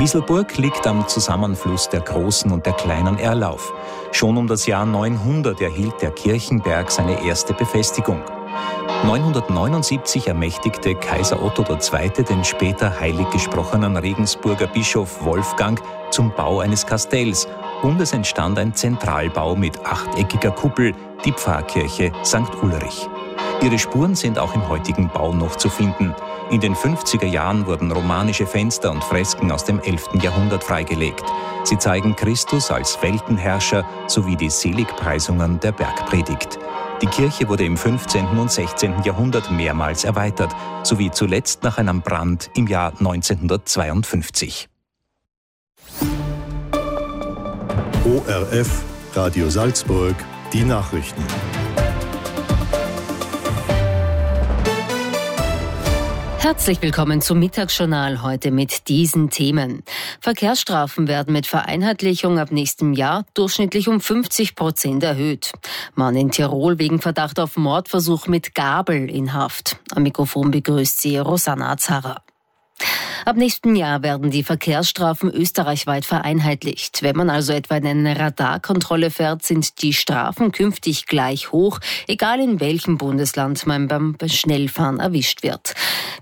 Wieselburg liegt am Zusammenfluss der großen und der kleinen Erlauf. Schon um das Jahr 900 erhielt der Kirchenberg seine erste Befestigung. 979 ermächtigte Kaiser Otto II. Den später heilig gesprochenen Regensburger Bischof Wolfgang zum Bau eines Kastells und es entstand ein Zentralbau mit achteckiger Kuppel, die Pfarrkirche St. Ulrich. Ihre Spuren sind auch im heutigen Bau noch zu finden. In den 50er Jahren wurden romanische Fenster und Fresken aus dem 11. Jahrhundert freigelegt. Sie zeigen Christus als Weltenherrscher sowie die Seligpreisungen der Bergpredigt. Die Kirche wurde im 15. und 16. Jahrhundert mehrmals erweitert, sowie zuletzt nach einem Brand im Jahr 1952. ORF, Radio Salzburg, die Nachrichten. Herzlich willkommen zum Mittagsjournal heute mit diesen Themen. Verkehrsstrafen werden mit Vereinheitlichung ab nächstem Jahr durchschnittlich um 50% erhöht. Mann in Tirol wegen Verdacht auf Mordversuch mit Gabel in Haft. Am Mikrofon begrüßt sie Rosanna Azara. Ab nächstem Jahr werden die Verkehrsstrafen österreichweit vereinheitlicht. Wenn man also etwa in eine Radarkontrolle fährt, sind die Strafen künftig gleich hoch, egal in welchem Bundesland man beim Schnellfahren erwischt wird.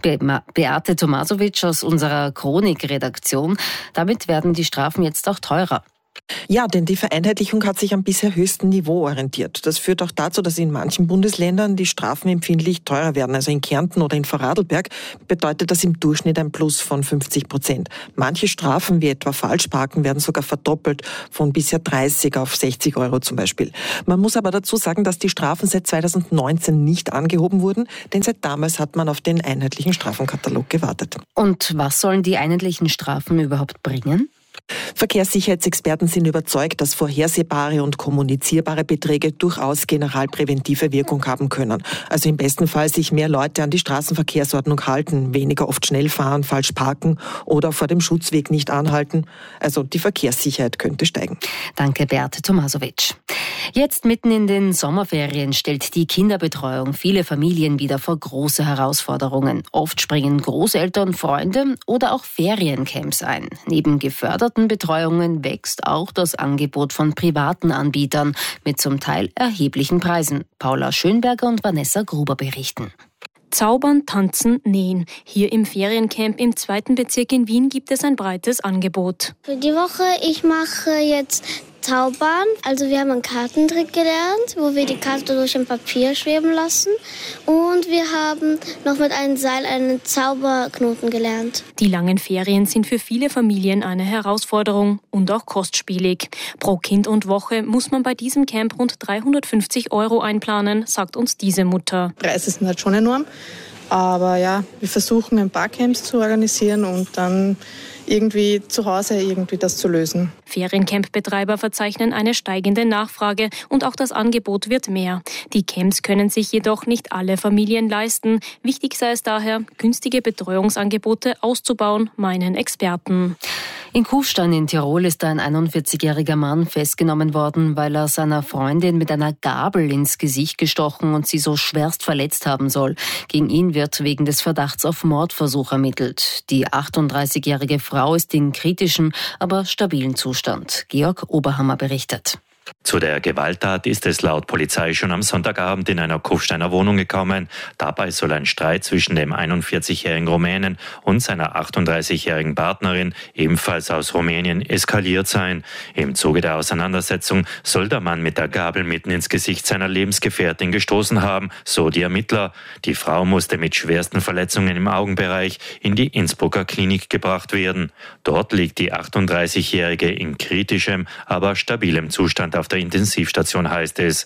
Beate Tomasovic aus unserer Chronik-Redaktion. Damit werden die Strafen jetzt auch teurer. Ja, denn die Vereinheitlichung hat sich am bisher höchsten Niveau orientiert. Das führt auch dazu, dass in manchen Bundesländern die Strafen empfindlich teurer werden. Also in Kärnten oder in Vorarlberg bedeutet das im Durchschnitt ein Plus von 50%. Manche Strafen, wie etwa Falschparken, werden sogar verdoppelt, von bisher 30 auf 60 Euro zum Beispiel. Man muss aber dazu sagen, dass die Strafen seit 2019 nicht angehoben wurden, denn seit damals hat man auf den einheitlichen Strafenkatalog gewartet. Und was sollen die einheitlichen Strafen überhaupt bringen? Verkehrssicherheitsexperten sind überzeugt, dass vorhersehbare und kommunizierbare Beträge durchaus generalpräventive Wirkung haben können. Also im besten Fall sich mehr Leute an die Straßenverkehrsordnung halten, weniger oft schnell fahren, falsch parken oder vor dem Schutzweg nicht anhalten. Also die Verkehrssicherheit könnte steigen. Danke, Beate Tomasovic. Jetzt mitten in den Sommerferien stellt die Kinderbetreuung viele Familien wieder vor große Herausforderungen. Oft springen Großeltern, Freunde oder auch Feriencamps ein. Neben geförderten Betreuungen wächst auch das Angebot von privaten Anbietern mit zum Teil erheblichen Preisen. Paula Schönberger und Vanessa Gruber berichten. Zaubern, Tanzen, Nähen. Hier im Feriencamp im 2. Bezirk in Wien gibt es ein breites Angebot. Für die Woche, ich mache jetzt Zaubern. Also wir haben einen Kartentrick gelernt, wo wir die Karte durch ein Papier schweben lassen. Und wir haben noch mit einem Seil einen Zauberknoten gelernt. Die langen Ferien sind für viele Familien eine Herausforderung und auch kostspielig. Pro Kind und Woche muss man bei diesem Camp rund 350 Euro einplanen, sagt uns diese Mutter. Preise sind halt schon enorm. Aber ja, wir versuchen ein paar Camps zu organisieren und dann irgendwie zu Hause das zu lösen. Feriencamp-Betreiber verzeichnen eine steigende Nachfrage und auch das Angebot wird mehr. Die Camps können sich jedoch nicht alle Familien leisten. Wichtig sei es daher, günstige Betreuungsangebote auszubauen, meinen Experten. In Kufstein in Tirol ist ein 41-jähriger Mann festgenommen worden, weil er seiner Freundin mit einer Gabel ins Gesicht gestochen und sie so schwerst verletzt haben soll. Gegen ihn wird wegen des Verdachts auf Mordversuch ermittelt. Die 38-jährige Frau ist in kritischem, aber stabilen Zustand. Georg Oberhammer berichtet. Zu der Gewalttat ist es laut Polizei schon am Sonntagabend in einer Kufsteiner Wohnung gekommen. Dabei soll ein Streit zwischen dem 41-jährigen Rumänen und seiner 38-jährigen Partnerin, ebenfalls aus Rumänien, eskaliert sein. Im Zuge der Auseinandersetzung soll der Mann mit der Gabel mitten ins Gesicht seiner Lebensgefährtin gestoßen haben, so die Ermittler. Die Frau musste mit schwersten Verletzungen im Augenbereich in die Innsbrucker Klinik gebracht werden. Dort liegt die 38-jährige in kritischem, aber stabilem Zustand auf der Intensivstation, heißt es.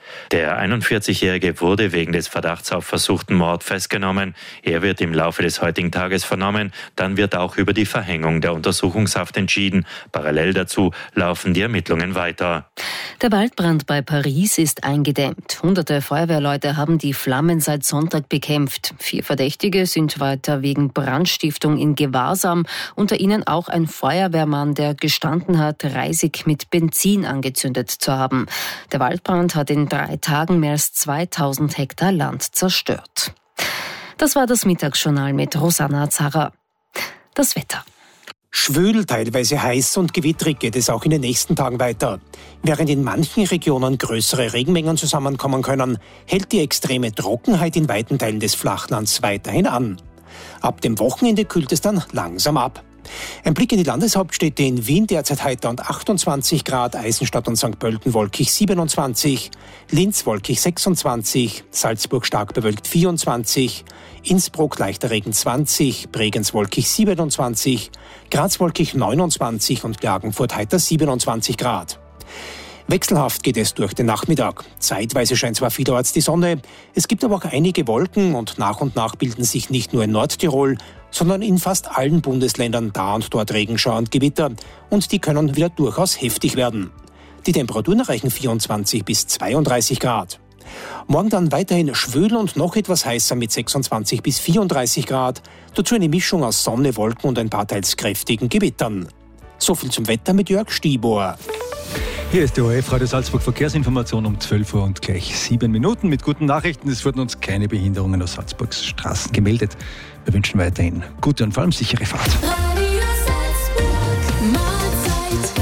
Der 41-Jährige wurde wegen des Verdachts auf versuchten Mord festgenommen. Er wird im Laufe des heutigen Tages vernommen. Dann wird auch über die Verhängung der Untersuchungshaft entschieden. Parallel dazu laufen die Ermittlungen weiter. Der Waldbrand bei Paris ist eingedämmt. Hunderte Feuerwehrleute haben die Flammen seit Sonntag bekämpft. 4 Verdächtige sind weiter wegen Brandstiftung in Gewahrsam. Unter ihnen auch ein Feuerwehrmann, der gestanden hat, Reisig mit Benzin angezündet zu haben. Der Waldbrand hat in 3 Tagen mehr als 2000 Hektar Land zerstört. Das war das Mittagsjournal mit Rosanna Azara. Das Wetter. Schwül, teilweise heiß und gewittrig geht es auch in den nächsten Tagen weiter. Während in manchen Regionen größere Regenmengen zusammenkommen können, hält die extreme Trockenheit in weiten Teilen des Flachlands weiterhin an. Ab dem Wochenende kühlt es dann langsam ab. Ein Blick in die Landeshauptstädte: in Wien derzeit heiter und 28 Grad, Eisenstadt und St. Pölten wolkig 27, Linz wolkig 26, Salzburg stark bewölkt 24, Innsbruck leichter Regen 20, Bregenz wolkig 27, Graz wolkig 29 und Klagenfurt heiter 27 Grad. Wechselhaft geht es durch den Nachmittag. Zeitweise scheint zwar vielerorts die Sonne, es gibt aber auch einige Wolken und nach bilden sich nicht nur in Nordtirol, sondern in fast allen Bundesländern da und dort Regenschauer und Gewitter, und die können wieder durchaus heftig werden. Die Temperaturen erreichen 24 bis 32 Grad. Morgen dann weiterhin schwül und noch etwas heißer mit 26 bis 34 Grad, dazu eine Mischung aus Sonne, Wolken und ein paar teils kräftigen Gewittern. So viel zum Wetter mit Jörg Stibor. Hier ist die ORF Radio Salzburg Verkehrsinformation um 12 Uhr und gleich 7 Minuten mit guten Nachrichten. Es wurden uns keine Behinderungen auf Salzburgs Straßen gemeldet. Wir wünschen weiterhin gute und vor allem sichere Fahrt. Radio Salzburg, Mahlzeit.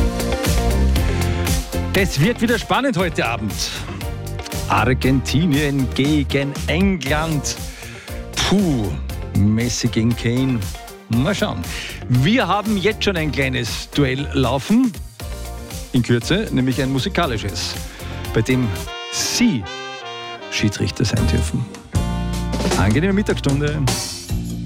Es wird wieder spannend heute Abend. Argentinien gegen England. Messi gegen Kane. Mal schauen. Wir haben jetzt schon ein kleines Duell laufen. In Kürze, nämlich ein musikalisches, bei dem Sie Schiedsrichter sein dürfen. Angenehme Mittagsstunde.